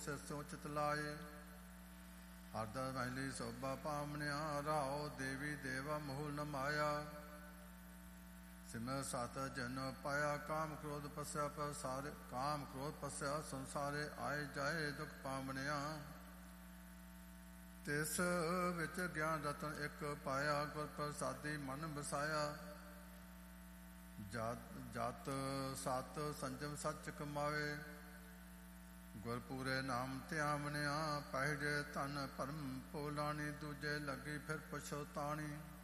ਸਿਰਸੋਂ ਚਿਤ ਲਾਏ। ਹਰਦਾ ਮਹਿਲੀ ਸੋਭਾ ਪਾਮਣਿਆ ਰਾਓ ਦੇਵੀ ਦੇਵਾ ਮੋਹ ਨ ਮਾਇਆ। ਸਿਮਰ ਸਤ ਜਨ ਪਾਇਆ ਕਾਮ ਕ੍ਰੋਧ ਪਸਿਆ ਪਰ ਸਾਰੇ ਕਾਮ ਕ੍ਰੋਧ ਪਸਿਆ ਸੰਸਾਰੇ ਆਏ ਜਾਏ ਦੁਖ ਪਾਮਣਿਆ। ਤਿਸ ਵਿੱਚ ਗਿਆਨ ਰਤਨ ਇੱਕ ਪਾਇਆ ਗੁਰ ਪ੍ਰਸਾਦੀ ਮਨ ਵਸਾਇਆ। ਜਤ ਸਤ ਸੰਜਮ ਸੱਚ ਕਮਾਵੇ ਗੁਰ ਪੂਰੇ ਨਾਮ ਧਿਆਵਣਿਆ। ਪਹਿਰੇ ਧਨ ਭਰਮ ਪੋਲਾਣੀ ਦੂਜੇ ਲੱਗੀ ਫਿਰ ਪਛੋਤਾਣੀ।